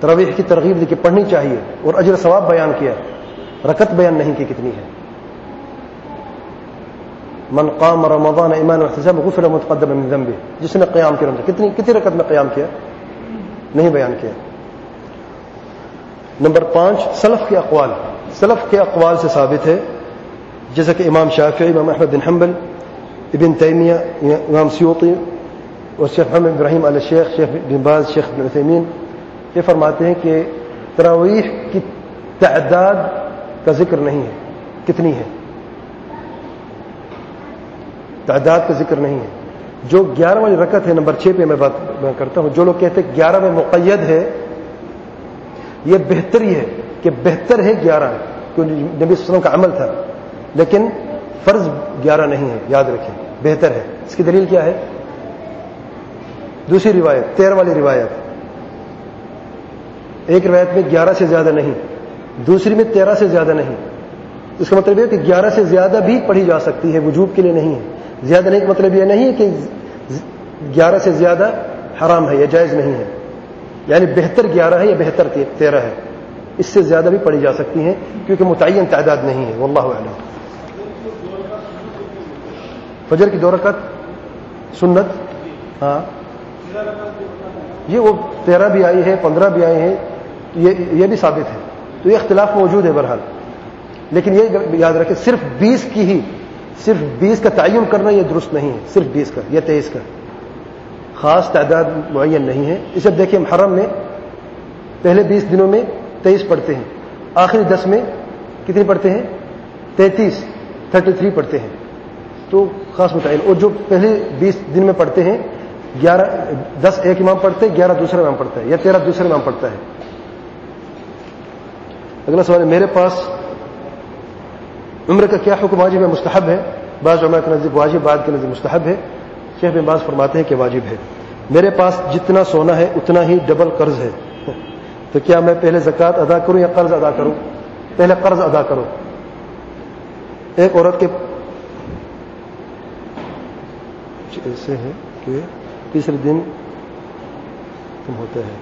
تراویح کی ترغیب دی کہ پڑھنی چاہیے اور اجر ثواب بیان کیا، رکعت بیان نہیں کی کتنی ہے. من قام رمضان ایمانا واحتسابا غفر له ما تقدم من ذنبه، جس نے قیام کیا کتنی رکعت میں قیام کیا نہیں بیان کیا. نمبر 5 سلف کے اقوال. سلف کے اقوال سے ثابت ہے جیسا کہ امام شافعی، امام احمد بن حنبل، ابن تیمیہ، امام سیوطی اور شیخ محمد ابراہیم آل شیخ، شیخ بن باز، شیخ ابن عثیمین یہ فرماتے ہیں کہ تراویح کی تعداد کا ذکر نہیں ہے، کتنی ہے تعداد کا ذکر نہیں ہے. جو 11 والی رکعت ہے نمبر 6 پہ میں بات کرتا ہوں، جو لوگ کہتے ہیں 11 میں مقید ہے، یہ بہتر ہی ہے کہ بہتر ہے 11 کیونکہ نبی صلی اللہ علیہ وسلم کا عمل تھا، لیکن فرض 11 نہیں ہے، یاد رکھیں بہتر ہے. اس کی دلیل کیا ہے؟ دوسری روایت 13 والی روایت، ایک روایت میں 11 سے زیادہ نہیں، دوسری میں 13 سے زیادہ نہیں. اس کا مطلب یہ کہ 11 سے زیادہ بھی پڑھی جا سکتی ہے، وجوب کے لیے نہیں ہے. زیادہ نہیں کا مطلب یہ نہیں ہے کہ 11 سے زیادہ حرام ہے یا جائز نہیں ہے، یعنی بہتر 11 ہے یا بہتر 13 ہے، اس سے زیادہ بھی پڑھی جا سکتی ہیں کیونکہ متعین تعداد نہیں ہے. واللہ اعلم. فجر کی 2 رکعت سنت، ہاں یہ وہ 13 بھی آئی ہے، 15 بھی آئی ہیں، یہ بھی ثابت ہے. تو یہ اختلاف موجود ہے بہرحال، لیکن یہ یاد رکھیں صرف 20 کا تعین کرنا یہ درست نہیں ہے. صرف 20 کا یا 23 کا خاص تعداد معین نہیں ہے. اسے دیکھیں محرم میں پہلے 20 دنوں میں 23 پڑھتے ہیں، آخری 10 میں کتنی پڑھتے ہیں؟ 33 پڑھتے ہیں. تو خاص متعین. اور جو پہلے 20 دن میں پڑھتے ہیں 10 ایک امام پڑھتے ہیں، 11 دوسرا امام پڑھتا ہے، یا 13 دوسرا امام پڑھتا ہے. اگلا سوال ہے میرے پاس عمرے کا کیا حکم؟ واجب ہے مستحب ہے؟ بعض علماء کے نزدیک واجب، بعض کے نزدیک مستحب ہے. شیخ بن باز فرماتے ہیں کہ واجب ہے. میرے پاس جتنا سونا ہے اتنا ہی ڈبل قرض ہے، تو کیا میں پہلے زکوٰۃ ادا کروں یا قرض ادا کروں؟ پہلے قرض ادا کرو. ایک عورت کے ایسے ہے کہ تیسرے دن ختم ہوتا ہے،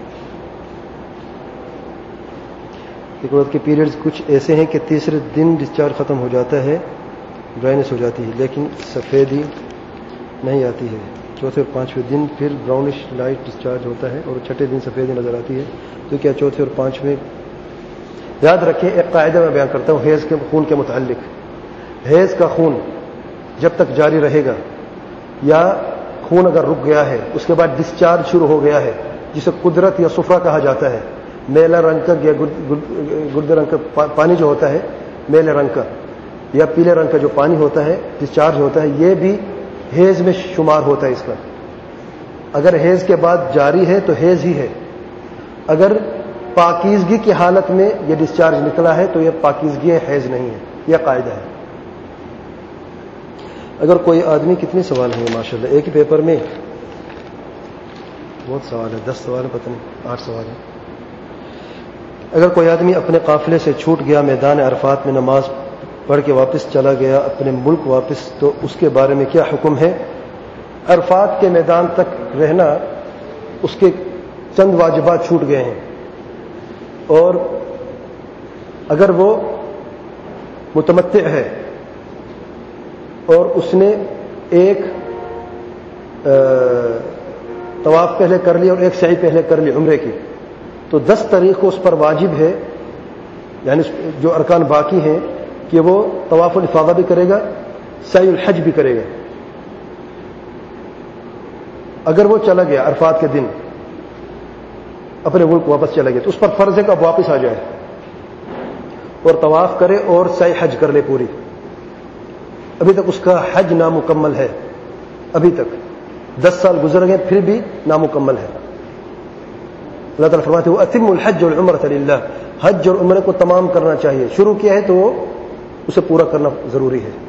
ایک عورت کے پیریڈز کچھ ایسے ہیں کہ تیسرے دن ڈسچارج ختم ہو جاتا ہے، ڈرائنس ہو جاتی ہے، لیکن سفیدی نہیں آتی ہے. چوتھے اور 5ویں دن پھر براؤنش لائٹ ڈسچارج ہوتا ہے اور چھٹے دن سفیدی نظر آتی ہے. تو کیا چوتھے اور 5ویں؟ یاد رکھیں ایک قاعدہ میں بیان کرتا ہوں حیض کے خون کے متعلق. حیض کا خون جب تک جاری رہے گا یا خون اگر رک گیا ہے اس کے بعد ڈسچارج شروع ہو گیا ہے، جسے قدرت یا صفرا کہا جاتا ہے، میلا رنگ کا یا گردے رنگ کا پانی جو ہوتا ہے، میلے رنگ کا یا پیلے رنگ کا جو پانی ہوتا ہے ڈسچارج ہوتا ہے، یہ بھی حیض میں شمار ہوتا ہے. اس کا اگر حیض کے بعد جاری ہے تو حیض ہی ہے. اگر پاکیزگی کی حالت میں یہ ڈسچارج نکلا ہے تو یہ پاکیزگی ہے، حیض نہیں ہے. یہ قاعدہ ہے. اگر کوئی آدمی، کتنے سوال ہیں ماشاءاللہ ایک ہی پیپر میں؟ بہت سوال ہے، 10 سوال ہے، پتہ نہیں 8 سوال ہے. اگر کوئی آدمی اپنے قافلے سے چھوٹ گیا، میدان عرفات میں نماز پڑھ کے واپس چلا گیا اپنے ملک واپس، تو اس کے بارے میں کیا حکم ہے؟ عرفات کے میدان تک رہنا، اس کے چند واجبات چھوٹ گئے ہیں، اور اگر وہ متمتع ہے اور اس نے ایک طواف پہلے کر لی اور ایک سعی پہلے کر لی عمرے کی، تو 10 تاریخ کو اس پر واجب ہے، یعنی جو ارکان باقی ہیں، کہ وہ طواف الافاضہ بھی کرے گا، سعی الحج بھی کرے گا. اگر وہ چلا گیا عرفات کے دن اپنے ملک واپس چلا گیا تو اس پر فرض ہے کہ اب واپس آ جائے اور طواف کرے اور سعی حج کر لے پوری. ابھی تک اس کا حج نامکمل ہے، ابھی تک 10 سال گزر گئے پھر بھی نامکمل ہے. اللہ تعالیٰ فرماتے ہیں وَأَتِمُّ الْحَجَّ وَالْعُمْرَةَ لِلَّهِ، حج اور عمرے کو تمام کرنا چاہیے. شروع کیا ہے تو اسے پورا کرنا ضروری ہے.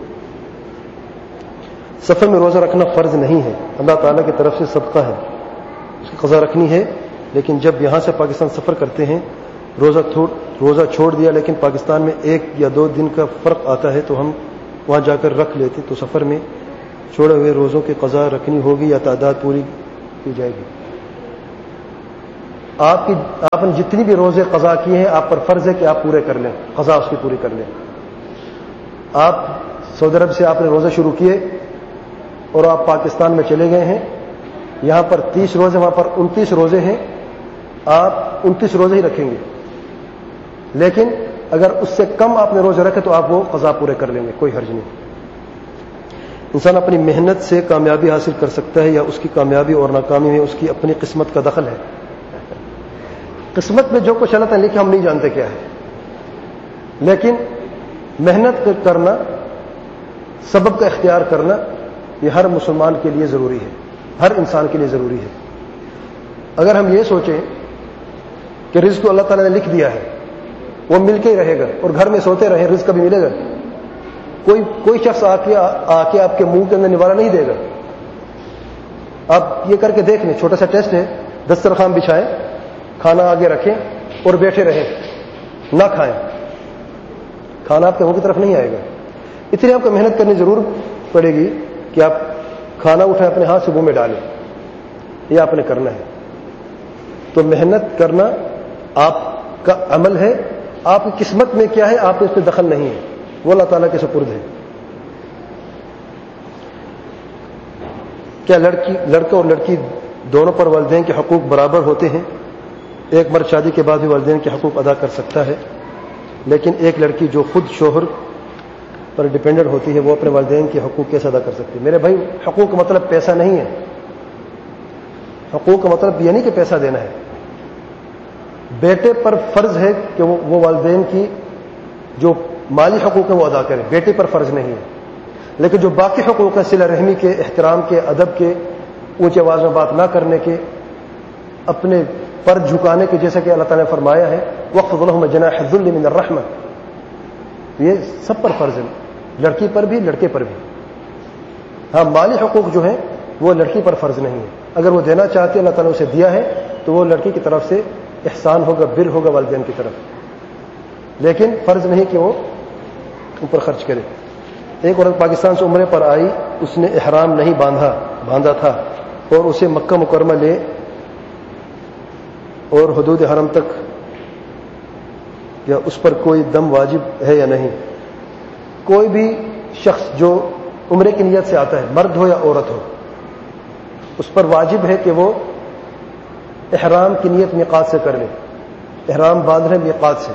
سفر میں روزہ رکھنا فرض نہیں ہے، اللہ تعالیٰ کی طرف سے صدقہ ہے، اس کی قضا رکھنی ہے. لیکن جب یہاں سے پاکستان سفر کرتے ہیں، روزہ چھوڑ دیا لیکن پاکستان میں 1 یا 2 دن کا فرق آتا ہے تو ہم وہاں جا کر رکھ لیتے، تو سفر میں چھوڑے ہوئے روزوں کی قضا رکھنی ہوگی یا تعداد پوری کی جائے گی؟ آپ نے جتنی بھی روزے قضا کیے ہیں آپ پر فرض ہے کہ آپ پورے کر لیں، قضا اس کی پوری کر لیں. آپ سعودی عرب سے آپ نے روزے شروع کیے اور آپ پاکستان میں چلے گئے ہیں، یہاں پر 30 روزے، وہاں پر 29 روزے ہیں، آپ 29 روزے ہی رکھیں گے. لیکن اگر اس سے کم آپ نے روزے رکھے تو آپ وہ قضا پورے کر لیں گے، کوئی حرج نہیں. انسان اپنی محنت سے کامیابی حاصل کر سکتا ہے یا اس کی کامیابی اور ناکامی میں اس کی اپنی قسمت کا دخل ہے؟ قسمت میں جو کچھ اللہ تعالیٰ نے لکھا ہم نہیں جانتے کیا ہے، لیکن محنت کرنا، سبب کا اختیار کرنا، یہ ہر مسلمان کے لیے ضروری ہے، ہر انسان کے لیے ضروری ہے. اگر ہم یہ سوچیں کہ رزق اللہ تعالیٰ نے لکھ دیا ہے، وہ مل کے ہی رہے گا، اور گھر میں سوتے رہے رزق کبھی ملے گا؟ کوئی شخص آ کے آپ کے منہ کے اندر نوالہ نہیں دے گا. آپ یہ کر کے دیکھ لیں، چھوٹا سا ٹیسٹ ہے، دسترخوان بچھائیں، کھانا آگے رکھیں اور بیٹھے رہیں، نہ کھائیں، کھانا آپ کے منہ کی طرف نہیں آئے گا. اتنی آپ کو محنت کرنی ضرور پڑے گی کہ آپ کھانا اٹھائیں، اپنے ہاتھ سے منہ میں ڈالیں، یہ آپ نے کرنا ہے. تو محنت کرنا آپ کا عمل ہے، آپ کی قسمت میں کیا ہے آپ اس پہ دخل نہیں ہے، وہ اللہ تعالیٰ کے سپرد ہے. کیا لڑکا اور لڑکی دونوں پر والدین کے حقوق برابر ہوتے ہیں؟ ایک مرد شادی کے بعد بھی والدین کے حقوق ادا کر سکتا ہے، لیکن ایک لڑکی جو خود شوہر پر ڈیپینڈنٹ ہوتی ہے وہ اپنے والدین کے حقوق کیسے ادا کر سکتی ہے؟ میرے بھائی، حقوق کا مطلب پیسہ نہیں ہے. حقوق کا مطلب یہ نہیں کہ پیسہ دینا ہے. بیٹے پر فرض ہے کہ وہ والدین کی جو مالی حقوق ہیں وہ ادا کرے، بیٹے پر فرض نہیں ہے. لیکن جو باقی حقوق ہیں، صلہ رحمی کے، احترام کے، ادب کے، اونچی آواز میں بات نہ کرنے کے، اپنے پر جھکانے کے، جیسا کہ اللہ تعالیٰ نے فرمایا ہے وَاخْفِضْ لَهُمْ جَنَاحَ الذُّلِّ مِنَ الرَّحْمَةِ، یہ سب پر فرض ہے، لڑکی پر بھی لڑکے پر بھی. ہاں، مالی حقوق جو ہیں وہ لڑکی پر فرض نہیں ہے. اگر وہ دینا چاہتے اللہ تعالیٰ نے اسے دیا ہے تو وہ لڑکی کی طرف سے احسان ہوگا، بر ہوگا والدین کی طرف، لیکن فرض نہیں کہ وہ اوپر خرچ کرے. ایک عورت پاکستان سے عمرے پر آئی، اس نے احرام نہیں باندھا تھا اور اسے مکہ مکرمہ لے اور حدود حرم تک، یا اس پر کوئی دم واجب ہے یا نہیں؟ کوئی بھی شخص جو عمرے کی نیت سے آتا ہے، مرد ہو یا عورت ہو، اس پر واجب ہے کہ وہ احرام کی نیت میقات سے کر لے. احرام باندھ رہے میقات سے،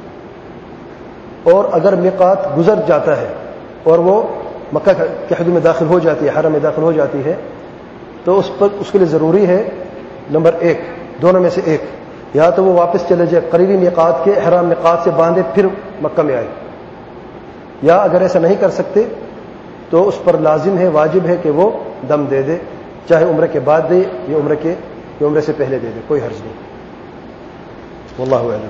اور اگر میقات گزر جاتا ہے اور وہ مکہ کے حدود میں داخل ہو جاتی ہے، حرم میں داخل ہو جاتی ہے، تو اس کے لیے ضروری ہے نمبر 1، دونوں میں سے ایک، یا تو وہ واپس چلے جائے قریبی میقات کے، احرام میقات سے باندھے پھر مکہ میں آئے، یا اگر ایسا نہیں کر سکتے تو اس پر لازم ہے، واجب ہے کہ وہ دم دے دے، چاہے عمرے کے بعد دے یا عمرے سے پہلے دے دے، کوئی حرج نہیں. واللہ اعلم.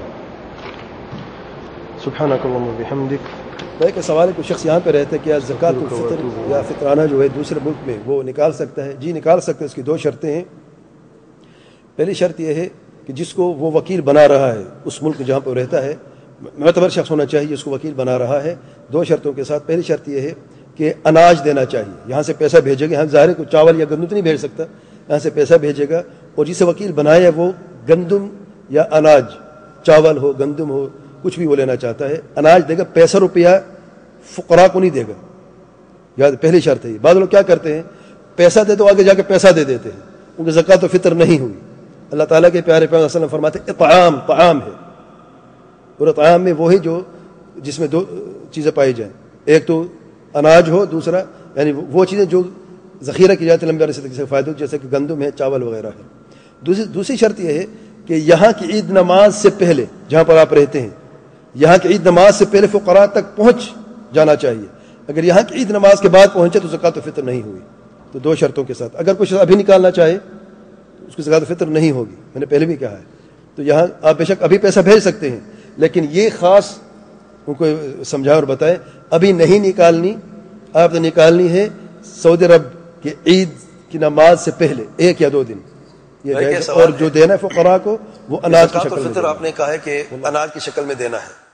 سبحانک اللہم و بحمدک. ایک سوال ہے، کوئی شخص یہاں پہ رہتا ہے، کیا زکوٰۃ الفطر یا فطرانہ جو ہے دوسرے ملک میں وہ نکال سکتا ہے؟ جی نکال سکتا ہے. اس کی 2 شرطیں ہیں. پہلی شرط یہ ہے کہ جس کو وہ وکیل بنا رہا ہے، اس ملک جہاں پہ رہتا ہے، معتبر شخص ہونا چاہیے، اس کو وکیل بنا رہا ہے. 2 شرطوں کے ساتھ. پہلی شرط یہ ہے کہ اناج دینا چاہیے، یہاں سے پیسہ بھیجے گا. یہاں ظاہر ہے کوئی چاول یا گندم تو نہیں بھیج سکتا، یہاں سے پیسہ بھیجے گا، اور جسے وکیل بنایا وہ گندم یا اناج، چاول ہو، گندم ہو، کچھ بھی وہ لینا چاہتا ہے، اناج دے گا. پیسہ روپیہ فقراء کو نہیں دے گا. یاد، پہلی شرط ہے. بعض لوگ کیا کرتے ہیں، پیسہ دے تو آگے جا کے پیسہ دے دیتے ہیں، کیونکہ زکوٰۃ و فطر نہیں ہوئی. اللہ تعالیٰ کے پیارے پیغمبر صلی اللہ علیہ وسلم فرماتے ہیں طعام ہے، اور اطعام میں وہی جو جس میں 2 چیزیں پائی جائیں، ایک تو اناج ہو، دوسرا یعنی وہ چیزیں جو ذخیرہ کی جاتی لمبے عرصے تک سے فائدہ، جیسے کہ گندم ہے، چاول وغیرہ ہے. دوسری شرط یہ ہے کہ یہاں کی عید نماز سے پہلے، جہاں پر آپ رہتے ہیں، یہاں کی عید نماز سے پہلے فقراء تک پہنچ جانا چاہیے. اگر یہاں کی عید نماز کے بعد پہنچے تو زکوٰۃ الفطر نہیں ہوئی. تو 2 شرطوں کے ساتھ. اگر کچھ ابھی نکالنا چاہے تو اس کی زکوٰۃ الفطر نہیں ہوگی، میں نے پہلے بھی کہا ہے. تو یہاں آپ بے شک ابھی پیسہ بھیج سکتے ہیں، لیکن یہ خاص ان کو سمجھا اور بتائیں، ابھی نہیں نکالنی. آپ نے نکالنی ہے سعودی عرب کی عید کی نماز سے پہلے 1 یا 2 دن. یہ اور جو دینا ہے فقراء کو وہ اناج کی شکل میں. فطر آپ نے کہا ہے کہ اناج کی شکل میں دینا ہے،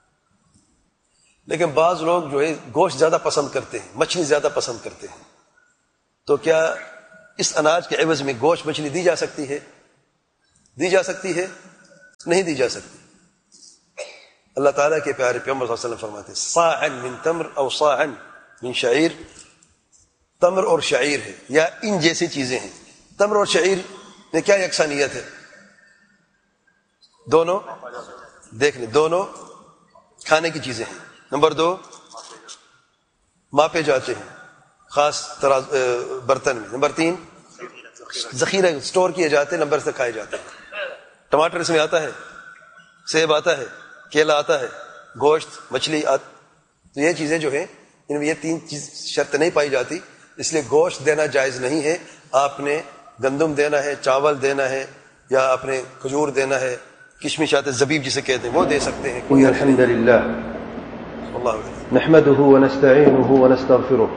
لیکن بعض لوگ جو ہے گوشت زیادہ پسند کرتے ہیں، مچھلی زیادہ پسند کرتے ہیں، تو کیا اس اناج کے عوض میں گوشت مچھلی دی جا سکتی ہے؟ دی جا سکتی ہے؟ نہیں دی جا سکتی. اللہ تعالیٰ کے پیارے پیغمبر صلی اللہ علیہ وسلم فرماتے ہیں صاعا من تمر او صاعا من شعیر. تمر اور شعیر ہے یا ان جیسی چیزیں ہیں. تمر اور شعیر میں کیا یکسانیت ہے؟ دونوں دیکھ لیں، دونوں کھانے کی چیزیں ہیں. نمبر 2 ماپے جاتے ہیں خاص برتن میں. نمبر 3 ذخیرہ سٹور کیے جاتے ہیں، نمبر سے کھائے جاتے ہیں. ٹماٹر اس میں آتا ہے، سیب آتا ہے، کیلا آتا ہے، گوشت مچھلی تو یہ چیزیں جو ہیں ان میں یہ 3 چیز شرط نہیں پائی جاتی، اس لیے گوشت دینا جائز نہیں ہے. آپ نے گندم دینا ہے، چاول دینا ہے، یا آپ نے کھجور دینا ہے، کشمش آتے زبیب جسے کہتے ہیں وہ دے سکتے ہیں. ان الحمد للہ نحمده ونستعينه ونستغفره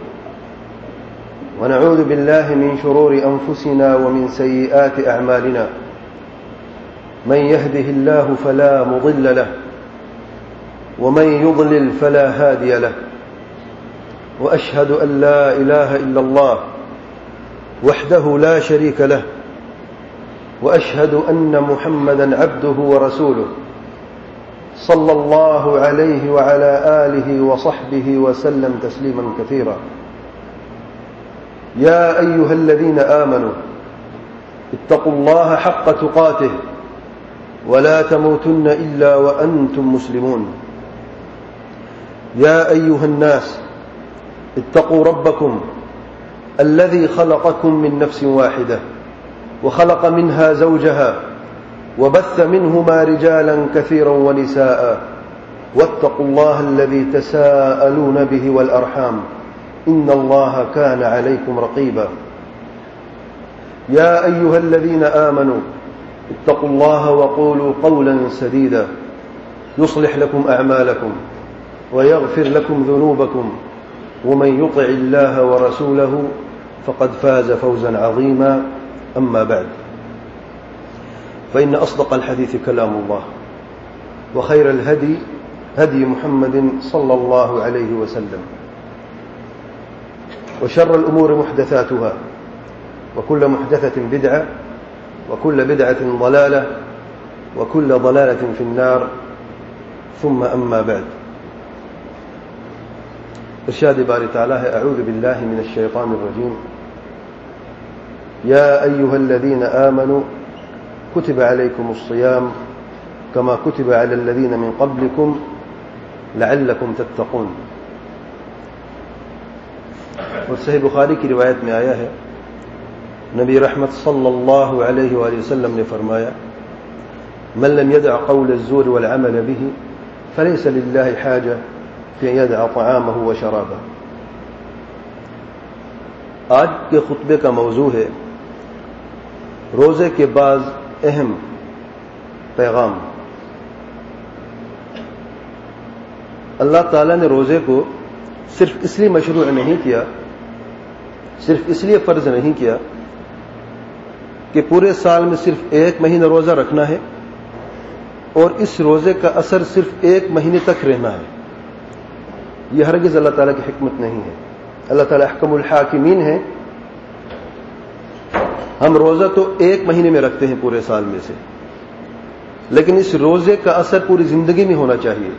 ونعوذ بالله من شرور أنفسنا ومن سيئات أعمالنا. من يهده الله فلا مضل له ومن يضلل فلا هادي له. وأشهد أن لا إله إلا الله وحده لا شريك له وأشهد أن محمدا عبده ورسوله صلى الله عليه وعلى آله وصحبه وسلم تسليما كثيرا. يا أيها الذين آمنوا اتقوا الله حق تقاته ولا تموتن إلا وأنتم مسلمون. يا أيها الناس اتقوا ربكم الذي خلقكم من نفس واحدة وخلق منها زوجها وبث منهما رجالا كثيرا ونساء واتقوا الله الذي تساءلون به والأرحام إن الله كان عليكم رقيبا. يا أيها الذين آمنوا اتقوا الله وقولوا قولا سديدا يصلح لكم أعمالكم ويغفر لكم ذنوبكم ومن يطع الله ورسوله فقد فاز فوزا عظيما. أما بعد فإن أصدق الحديث كلام الله وخير الهدي هدي محمد صلى الله عليه وسلم وشر الأمور محدثاتها وكل محدثة بدعة وكل بدعة ضلالة وكل ضلالة في النار. ثم أما بعد. ارشاد باری تعالی ہے اعوذ باللہ من الشیطان الرجیم. یا ایها الذین آمنوا كتب عليكم الصيام كما كتب على الذين من قبلكم لعلكم تتقون. اور صحیح بخاری کی روایت میں آیا ہے نبی رحمت صلی اللہ علیہ وآلہ وسلم نے فرمایا من لم يدع قول الزور والعمل به فليس لله حاجة في أن يدع طعامه وشرابه. آج کے خطبے کا موضوع ہے روزے کے بعض اہم پیغام. اللہ تعالیٰ نے روزے کو صرف اس لیے مشروع نہیں کیا، صرف اس لیے فرض نہیں کیا کہ پورے سال میں صرف ایک مہینہ روزہ رکھنا ہے اور اس روزے کا اثر صرف ایک مہینے تک رہنا ہے. یہ ہرگز اللہ تعالیٰ کی حکمت نہیں ہے. اللہ تعالیٰ احکم الحاکمین ہے. ہم روزہ تو ایک مہینے میں رکھتے ہیں پورے سال میں سے، لیکن اس روزے کا اثر پوری زندگی میں ہونا چاہیے.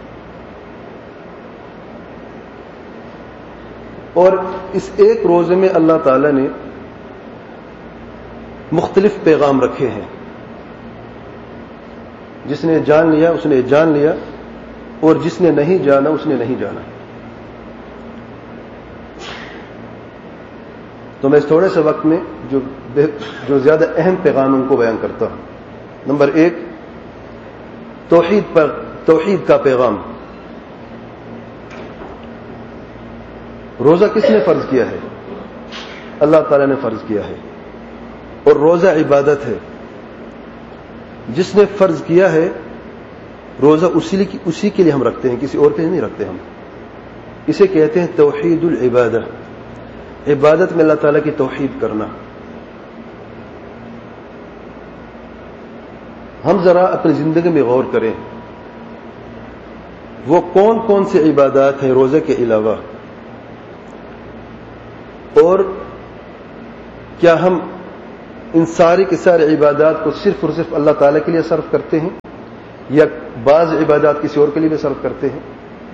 اور اس ایک روزے میں اللہ تعالیٰ نے مختلف پیغام رکھے ہیں. جس نے جان لیا اس نے جان لیا، اور جس نے نہیں جانا اس نے نہیں جانا. تو میں اس تھوڑے سے وقت میں جو زیادہ اہم پیغام ان کو بیان کرتا ہوں. نمبر 1 توحید کا پیغام. روزہ کس نے فرض کیا ہے؟ اللہ تعالیٰ نے فرض کیا ہے، اور روزہ عبادت ہے. جس نے فرض کیا ہے روزہ اسی کے لیے ہم رکھتے ہیں، کسی اور کے لیے نہیں رکھتے. ہم اسے کہتے ہیں توحید العبادہ. عبادت میں اللہ تعالیٰ کی توحید کرنا. ہم ذرا اپنی زندگی میں غور کریں، وہ کون کون سی عبادات ہیں روزے کے علاوہ، اور کیا ہم ان ساری کی ساری عبادات کو صرف اور صرف اللہ تعالیٰ کے لیے صرف کرتے ہیں یا بعض عبادات کسی اور کے لیے بھی صرف کرتے ہیں؟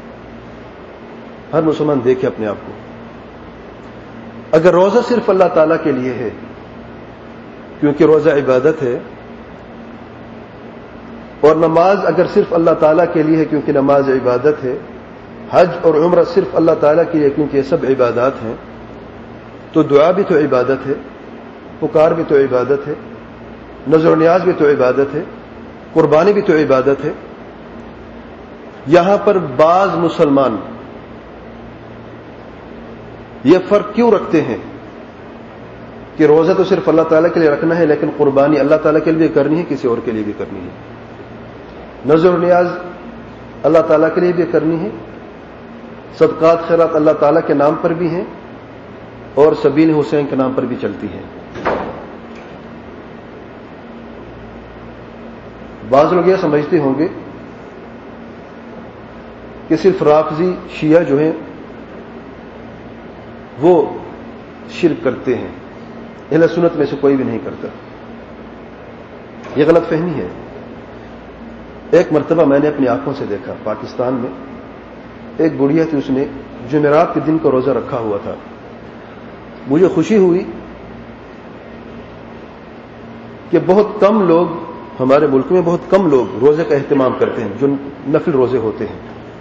ہر مسلمان دیکھے اپنے آپ کو. اگر روزہ صرف اللہ تعالیٰ کے لیے ہے کیونکہ روزہ عبادت ہے، اور نماز اگر صرف اللہ تعالیٰ کے لیے ہے کیونکہ نماز عبادت ہے، حج اور عمرہ صرف اللہ تعالیٰ کے لیے کیونکہ یہ سب عبادات ہیں، تو دعا بھی تو عبادت ہے، پکار بھی تو عبادت ہے، نذر و نیاز بھی تو عبادت ہے، قربانی بھی تو عبادت ہے. یہاں پر بعض مسلمان یہ فرق کیوں رکھتے ہیں کہ روزہ تو صرف اللہ تعالیٰ کے لیے رکھنا ہے لیکن قربانی اللہ تعالیٰ کے لیے کرنی ہے، کسی اور کے لیے بھی کرنی ہے، نذر و نیاز اللہ تعالیٰ کے لیے بھی کرنی ہے، صدقات خیرات اللہ تعالیٰ کے نام پر بھی ہیں اور سبیل حسین کے نام پر بھی چلتی ہیں. بعض لوگ یہ سمجھتے ہوں گے کہ صرف رافضی شیعہ جو ہیں وہ شرک کرتے ہیں، اہل سنت میں سے کوئی بھی نہیں کرتا. یہ غلط فہمی ہے. ایک مرتبہ میں نے اپنی آنکھوں سے دیکھا، پاکستان میں ایک بڑھیا تھی، اس نے جمعرات کے دن کا روزہ رکھا ہوا تھا. مجھے خوشی ہوئی کہ بہت کم لوگ ہمارے ملک میں، بہت کم لوگ روزے کا اہتمام کرتے ہیں جو نفل روزے ہوتے ہیں.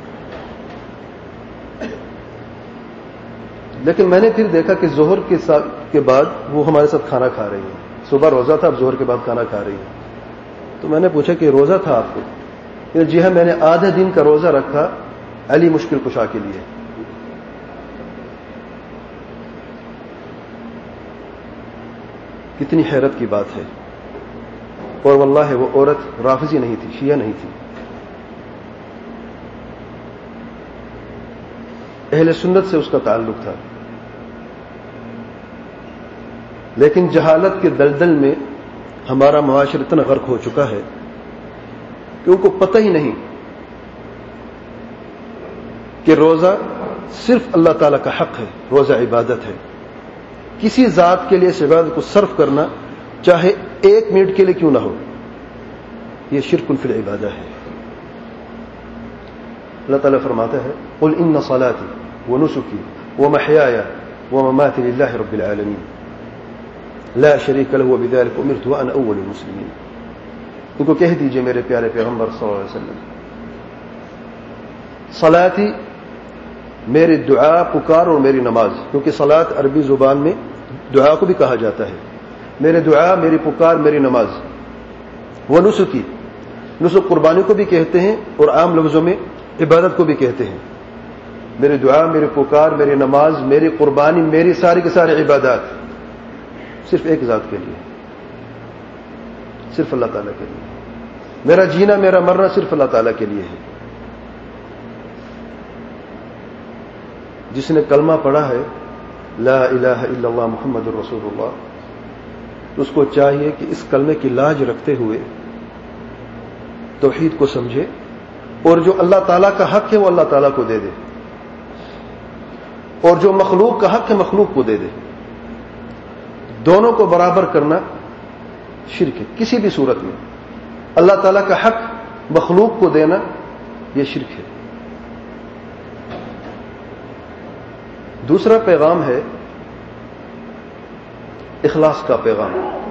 لیکن میں نے پھر دیکھا کہ ظہر کے بعد وہ ہمارے ساتھ کھانا کھا رہی ہیں. صبح روزہ تھا، اب ظہر کے بعد کھانا کھا رہی ہیں. تو میں نے پوچھا کہ روزہ تھا آپ کو؟ جی ہاں، میں نے آدھا دن کا روزہ رکھا علی مشکل کشا کے لیے. کتنی حیرت کی بات ہے. اور واللہ وہ عورت رافضی نہیں تھی، شیعہ نہیں تھی، اہل سنت سے اس کا تعلق تھا. لیکن جہالت کے دلدل میں ہمارا معاشرہ اتنا غرق ہو چکا ہے کہ ان کو پتہ ہی نہیں کہ روزہ صرف اللہ تعالیٰ کا حق ہے، روزہ عبادت ہے. کسی ذات کے لیے اس عبادت کو صرف کرنا چاہے 1 منٹ کے لیے کیوں نہ ہو، یہ شرک فی العبادہ ہے. اللہ تعالیٰ فرماتا ہے قل ان صلاتی ونسکی ومحیای ومماتی للہ رب العالمین لا شریک لہ وبذلک امرت وانا اول المسلمین. ان کو کہہ دیجئے میرے پیارے پیغمبر صلی اللہ علیہ وسلم، صلاتی میری دعا پکار اور میری نماز، کیونکہ صلاۃ عربی زبان میں دعا کو بھی کہا جاتا ہے. میرے دعا، میری پکار، میری نماز. وہ نسکی، نسک قربانی کو بھی کہتے ہیں اور عام لفظوں میں عبادت کو بھی کہتے ہیں. میری دعا، میری پکار، میری نماز، میری قربانی، میری ساری کے سارے عبادات صرف ایک ذات کے لیے، صرف اللہ تعالیٰ کے لیے. میرا جینا، میرا مرنا صرف اللہ تعالیٰ کے لیے ہے. جس نے کلمہ پڑھا ہے لا الہ الا اللہ محمد الرسول اللہ، تو اس کو چاہیے کہ اس کلمے کی لاج رکھتے ہوئے توحید کو سمجھے اور جو اللہ تعالیٰ کا حق ہے وہ اللہ تعالیٰ کو دے دے، اور جو مخلوق کا حق ہے مخلوق کو دے دے. دونوں کو برابر کرنا شرک ہے کسی بھی صورت میں. اللہ تعالیٰ کا حق مخلوق کو دینا یہ شرک ہے. دوسرا پیغام ہے اخلاص کا پیغام.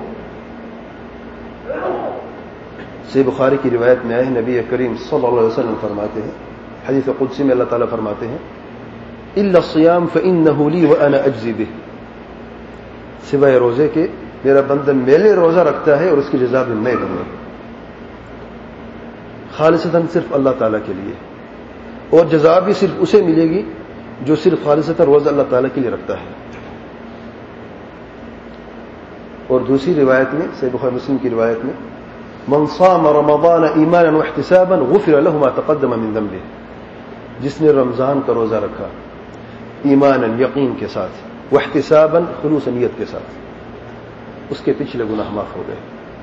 صحیح بخاری کی روایت میں آئے نبی کریم صلی اللہ علیہ وسلم فرماتے ہیں، حدیث قدسی میں اللہ تعالیٰ فرماتے ہیں الا الصیام فانه لی وانا اجزی بہ، سوائے روزے کے میرا بندہ میرے روزہ رکھتا ہے اور اس کی جزا بھی میں دوں گا. خالصتاً صرف اللہ تعالیٰ کے لیے، اور جزا بھی صرف اسے ملے گی جو صرف خالصتاً روزہ اللہ تعالیٰ کے لیے رکھتا ہے. اور دوسری روایت میں صحیح بخاری مسلم کی روایت میں من صام رمضان ایمانا واحتسابا غفر له ما تقدم من ذنبه، جس نے رمضان کا روزہ رکھا ایمانا یقین کے ساتھ، واحتسابا خلوص نیت کے ساتھ، اس کے پچھلے گناہ معاف ہو گئے.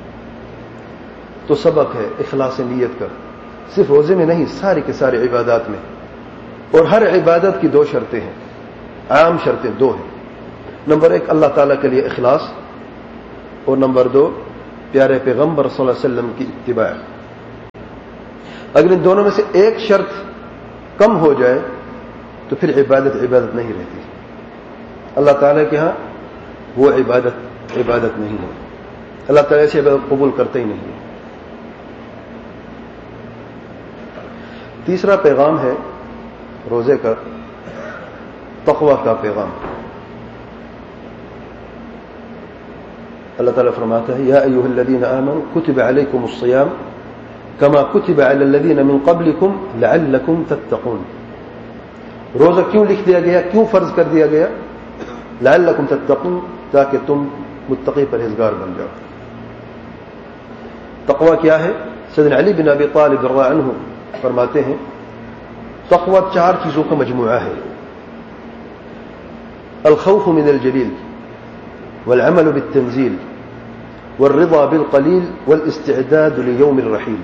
تو سبق ہے اخلاص نیت کا، صرف روزے میں نہیں، سارے کے سارے عبادات میں. اور ہر عبادت کی 2 شرطیں ہیں، عام شرطیں 2 ہیں. نمبر 1 اللہ تعالیٰ کے لیے اخلاص، اور نمبر 2 پیارے پیغمبر صلی اللہ علیہ وسلم کی اتباع. اگر ان دونوں میں سے ایک شرط کم ہو جائے تو پھر عبادت نہیں رہتی. اللہ تعالیٰ کے ہاں وہ عبادت نہیں ہے. اللہ تعالیٰ سے عبادت قبول کرتے ہی نہیں. تیسرا پیغام ہے روزے کا تقوی کا پیغام. اللہ تعالیٰ فرماتا ہے یا ایھا الذین آمنوا کتب علیکم الصیام کما کتب علی الذین من قبلکم لعلکم تتقون. روزہ کیوں لکھ دیا گیا, کیوں فرض کر دیا گیا؟ لعلکم تتقون, تاکہ تم متقی پرہیزگار بن جاؤ. تقوی کیا ہے؟ سیدنا علی بن ابی طالب رضی اللہ عنہ فرماتے ہیں تقوی 4 چیزوں کا مجموعہ ہے. الخوف من الجلیل والعمل بالتنزیل والرضا بالقلیل والاستعداد لیوم الرحیل.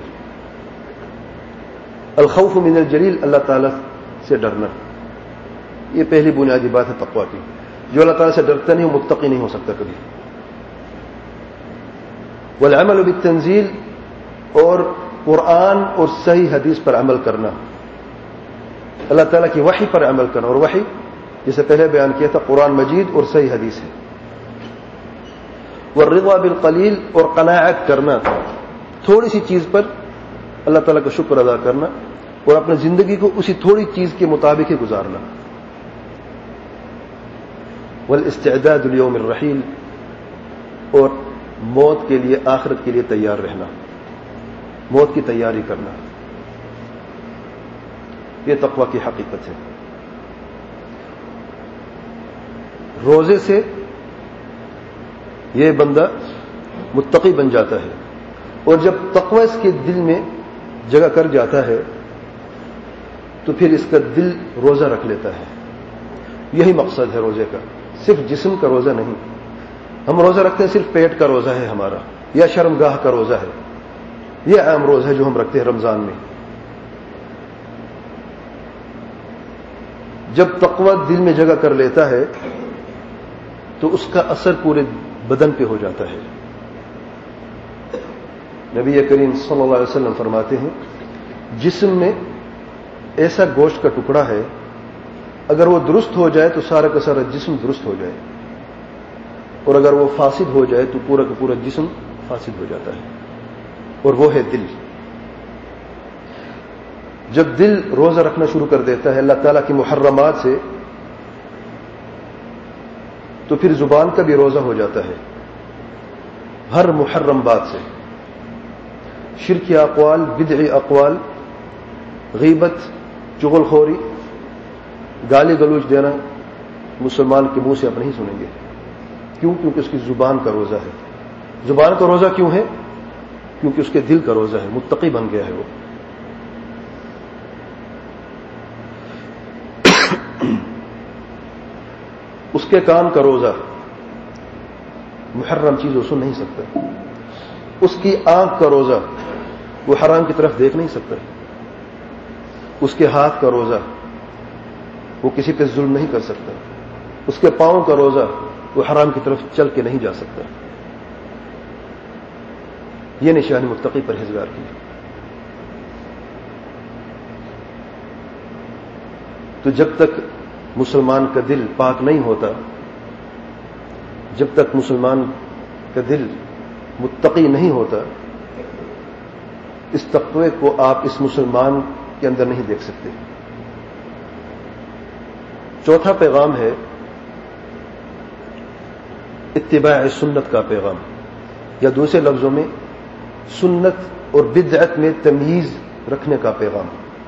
الخوف من الجلیل, اللہ تعالیٰ سے ڈرنا, یہ پہلی بنیادی بات ہے تقوی کی. جو اللہ تعالیٰ سے ڈرتا نہیں وہ متقی نہیں ہو سکتا کبھی. والعمل بالتنزیل, اور قرآن اور صحیح حدیث پر عمل کرنا, اللہ تعالیٰ کی وحی پر عمل کرنا. اور وحی جسے پہلے بیان کیا تھا قرآن مجید اور صحیح حدیث ہے. والرضا بالقلیل, اور قناعت کرنا, تھوڑی سی چیز پر اللہ تعالیٰ کا شکر ادا کرنا اور اپنی زندگی کو اسی تھوڑی چیز کے مطابق ہی گزارنا. والاستعداد لیوم الرحیل, اور موت کے لیے, آخرت کے لیے تیار رہنا, موت کی تیاری کرنا. یہ تقوی کی حقیقت ہے. روزے سے یہ بندہ متقی بن جاتا ہے, اور جب تقوی اس کے دل میں جگہ کر جاتا ہے تو پھر اس کا دل روزہ رکھ لیتا ہے. یہی مقصد ہے روزے کا, صرف جسم کا روزہ نہیں. ہم روزہ رکھتے ہیں صرف پیٹ کا روزہ ہے ہمارا, یا شرمگاہ کا روزہ ہے, یہ عام روزہ ہے جو ہم رکھتے ہیں رمضان میں. جب تقوی دل میں جگہ کر لیتا ہے تو اس کا اثر پورے بدن پہ ہو جاتا ہے. نبی کریم صلی اللہ علیہ وسلم فرماتے ہیں جسم میں ایسا گوشت کا ٹکڑا ہے, اگر وہ درست ہو جائے تو سارا کا سارا جسم درست ہو جائے, اور اگر وہ فاسد ہو جائے تو پورا کا پورا جسم فاسد ہو جاتا ہے, اور وہ ہے دل. جب دل روزہ رکھنا شروع کر دیتا ہے اللہ تعالیٰ کی محرمات سے, تو پھر زبان کا بھی روزہ ہو جاتا ہے ہر محرم بات سے. شرکی اقوال, بدعی اقوال, غیبت, چغل خوری, گالی گلوچ دینا مسلمان کے منہ سے آپ نہیں سنیں گے. کیوں؟ کیونکہ اس کی زبان کا روزہ ہے. زبان کا روزہ کیوں ہے؟ کیونکہ اس کے دل کا روزہ ہے, متقی بن گیا ہے وہ. اس کے کان کا روزہ, محرم چیز وہ سن نہیں سکتا. اس کی آنکھ کا روزہ, وہ حرام کی طرف دیکھ نہیں سکتا. اس کے ہاتھ کا روزہ, وہ کسی پہ ظلم نہیں کر سکتا. اس کے پاؤں کا روزہ, وہ حرام کی طرف چل کے نہیں جا سکتا. یہ نشانی متقی پرہیزگار کی. تو جب تک مسلمان کا دل پاک نہیں ہوتا, جب تک مسلمان کا دل متقی نہیں ہوتا, اس تقوی کو آپ اس مسلمان کے اندر نہیں دیکھ سکتے. چوتھا پیغام ہے اتباع سنت کا پیغام, یا دوسرے لفظوں میں سنت اور بدعت میں تمیز رکھنے کا پیغام.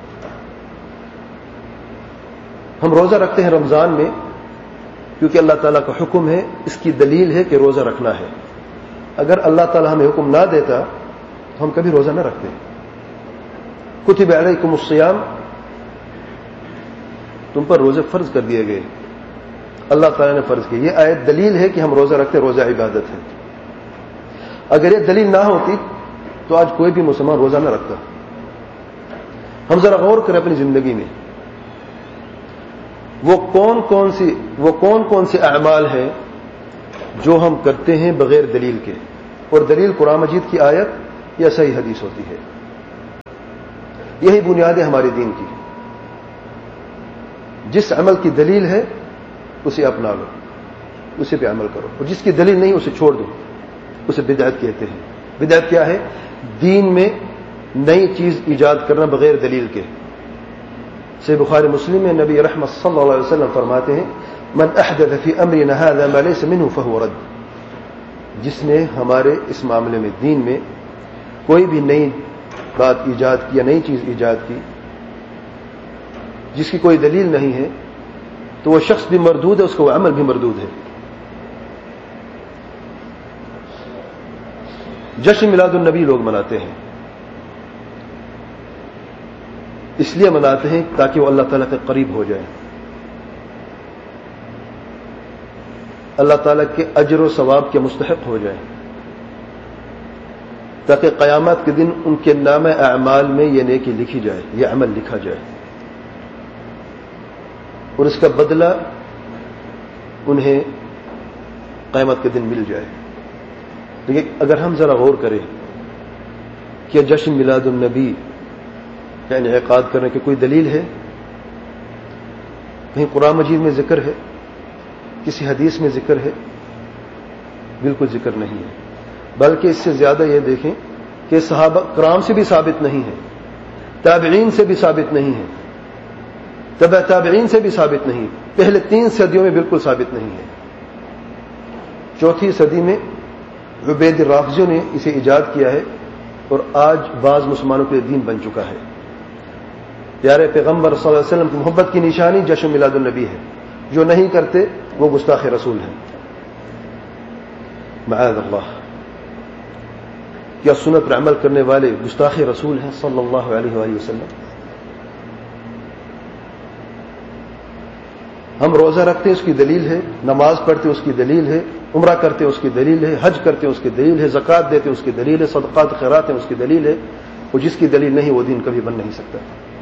ہم روزہ رکھتے ہیں رمضان میں کیونکہ اللہ تعالیٰ کا حکم ہے, اس کی دلیل ہے کہ روزہ رکھنا ہے. اگر اللہ تعالیٰ ہمیں حکم نہ دیتا تو ہم کبھی روزہ نہ رکھتے. کتب علیکم الصیام, تم پر روزے فرض کر دیے گئے, اللہ تعالیٰ نے فرض کیے. یہ آیت دلیل ہے کہ ہم روزہ رکھتے, روزہ عبادت ہے. اگر یہ دلیل نہ ہوتی تو آج کوئی بھی مسلمان روزہ نہ رکھتا. ہم ذرا غور کریں اپنی زندگی میں, وہ کون کون سی اعمال ہیں جو ہم کرتے ہیں بغیر دلیل کے، اور دلیل قرآن مجید کی آیت یا صحیح حدیث ہوتی ہے. یہی بنیاد ہے ہمارے دین کی. جس عمل کی دلیل ہے اسے اپنا لو، اسے پہ عمل کرو، اور جس کی دلیل نہیں اسے چھوڑ دو. اسے بدعت کہتے ہیں. بدعت کیا ہے؟ دین میں نئی چیز ایجاد کرنا بغیر دلیل کے. صحیح بخاری مسلم میں نبی رحمت صلی اللہ علیہ وسلم فرماتے ہیں من احدث فی امرنا هذا ما ليس منه فهو رد. جس نے ہمارے اس معاملے میں دین میں کوئی بھی نئی بات ایجاد کی یا نئی چیز ایجاد کی جس کی کوئی دلیل نہیں ہے تو وہ شخص بھی مردود ہے، اس کا وہ عمل بھی مردود ہے. جشن میلاد النبی لوگ مناتے ہیں، اس لیے مناتے ہیں تاکہ وہ اللہ تعالیٰ کے قریب ہو جائیں، اللہ تعالیٰ کے اجر و ثواب کے مستحق ہو جائیں، تاکہ قیامت کے دن ان کے نام اعمال میں یہ نیکی لکھی جائے، یہ عمل لکھا جائے، اور اس کا بدلہ انہیں قیامت کے دن مل جائے. لیکن اگر ہم ذرا غور کریں کہ جشن میلاد النبی کا انعقاد کرنے کی کوئی دلیل ہے؟ کہیں قرآن مجید میں ذکر ہے؟ کسی حدیث میں ذکر ہے؟ بالکل ذکر نہیں ہے. بلکہ اس سے زیادہ یہ دیکھیں کہ صحابہ کرام سے بھی ثابت نہیں ہے، تابعین سے بھی ثابت نہیں ہے، تبع تابعین سے بھی ثابت نہیں، پہلے 3 صدیوں میں بالکل ثابت نہیں ہے. 4تھی صدی میں عبید الرافضیوں نے اسے ایجاد کیا ہے، اور آج بعض مسلمانوں کے دین بن چکا ہے. پیارے پیغمبر صلی اللہ علیہ وسلم کی محبت کی نشانی جشن میلاد النبی ہے. جو نہیں کرتے وہ گستاخ رسول ہیں. معاذ اللہ، کیا سنت پر عمل کرنے والے گستاخ رسول ہیں صلی اللہ علیہ وآلہ وسلم؟ ہم روزہ رکھتے ہیں، اس کی دلیل ہے، نماز پڑھتے ہیں، اس کی دلیل ہے، عمرہ کرتے ہیں، اس کی دلیل ہے، حج کرتے ہیں، اس کی دلیل ہے، زکوٰۃ دیتے ہیں، اس کی دلیل ہے، صدقات خیرات ہیں، اس کی دلیل ہے. اور جس کی دلیل نہیں وہ دین کبھی بن نہیں سکتا.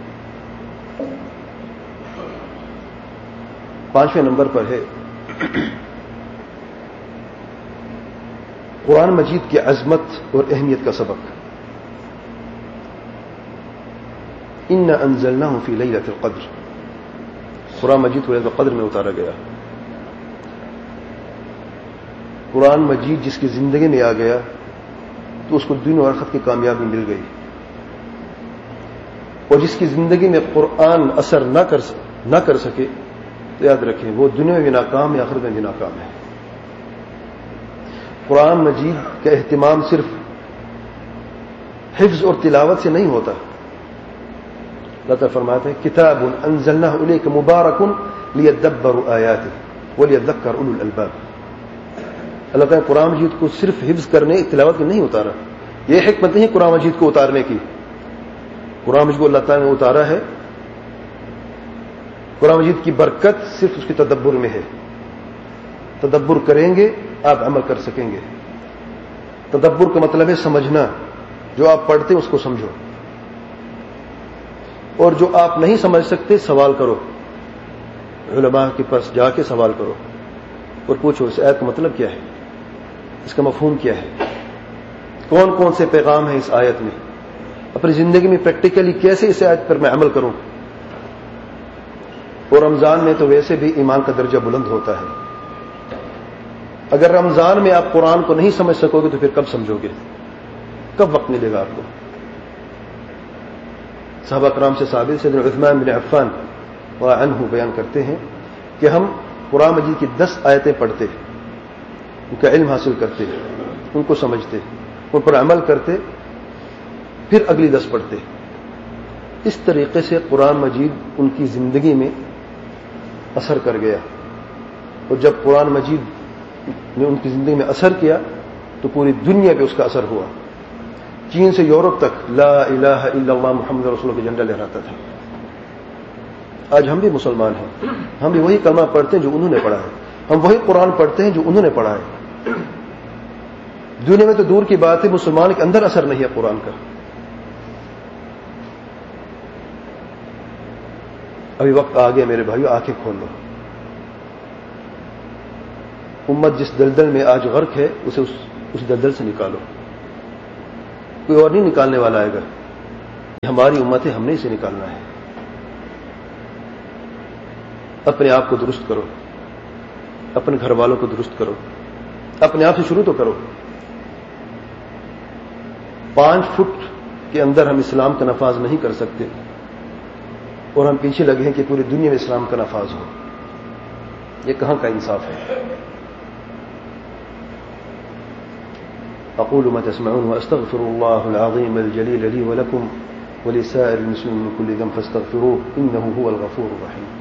5ویں نمبر پر ہے قرآن مجید کی عظمت اور اہمیت کا سبق. انا انزلناہ فی لیلۃ القدر. قرآن مجید کو لیلۃ القدر میں اتارا گیا. قرآن مجید جس کی زندگی میں آ گیا تو اس کو دنیا اور آخرت کی کامیابی مل گئی، اور جس کی زندگی میں قرآن اثر نہ کر سکے تو یاد رکھیں وہ دنیا میں بھی ناکام ہے، آخرت میں بھی ناکام ہے. قرآن مجید کا اہتمام صرف حفظ اور تلاوت سے نہیں ہوتا. اللہ تعالیٰ فرماتے ہیں کتاب انزلناہ الیک مبارک لیدبروا آیاتہ ولیذکر اولو الالباب. اللہ تعالیٰ نے قرآن مجید کو صرف حفظ کرنے تلاوت میں نہیں اتارا. یہ حکمت نہیں قرآن مجید کو اتارنے کی. قرآن مجید کو اللہ تعالیٰ نے اتارا ہے، قرآن مجید کی برکت صرف اس کے تدبر میں ہے. تدبر کریں گے آپ عمل کر سکیں گے. تدبر کا مطلب ہے سمجھنا. جو آپ پڑھتے اس کو سمجھو، اور جو آپ نہیں سمجھ سکتے سوال کرو، علماء کے پاس جا کے سوال کرو اور پوچھو اس آیت کا مطلب کیا ہے، اس کا مفہوم کیا ہے، کون کون سے پیغام ہیں اس آیت میں، اپنی زندگی میں پریکٹیکلی کیسے اس آیت پر میں عمل کروں. اور رمضان میں تو ویسے بھی ایمان کا درجہ بلند ہوتا ہے. اگر رمضان میں آپ قرآن کو نہیں سمجھ سکو گے تو پھر کب سمجھو گے، کب وقت ملے گا آپ کو. صحابہ کرام سے ثابت سیدنا عثمان بن عفان رضی اللہ عنہ بیان کرتے ہیں کہ ہم قرآن مجید کی 10 آیتیں پڑھتے، ان کا علم حاصل کرتے، ان کو سمجھتے، ان پر عمل کرتے، پھر اگلی 10 پڑھتے. اس طریقے سے قرآن مجید ان کی زندگی میں اثر کر گیا. اور جب قرآن مجید نے ان کی زندگی میں اثر کیا تو پوری دنیا پہ اس کا اثر ہوا. چین سے یورپ تک لا الہ الا اللہ محمد رسول اللہ کا جھنڈا لہراتا تھا. آج ہم بھی مسلمان ہیں، ہم بھی وہی کلمہ پڑھتے ہیں جو انہوں نے پڑھا ہے، ہم وہی قرآن پڑھتے ہیں جو انہوں نے پڑھا ہے. دنیا میں تو دور کی بات ہے، مسلمان کے اندر اثر نہیں ہے قرآن کا. ابھی وقت آ گیا میرے بھائیو، آنکھیں کھول لو. امت جس دلدل میں آج غرق ہے اسے اس دلدل سے نکالو. کوئی اور نہیں نکالنے والا آئے گا. ہماری امت ہے, ہم نے اسے نکالنا ہے. اپنے آپ کو درست کرو, اپنے گھر والوں کو درست کرو, اپنے آپ سے شروع تو کرو. 5 فٹ کے اندر ہم اسلام کا نفاذ نہیں کر سکتے اور ہم پیچھے لگے ہیں کہ پوری دنیا میں اسلام کا نفاذ ہو. یہ کہاں کا انصاف ہے؟ اقول ما تسمعون واستغفر الله العظيم الجليل لي ولكم ولسائر المسلمين من كل ذنب فاستغفروه انه هو الغفور الرحيم.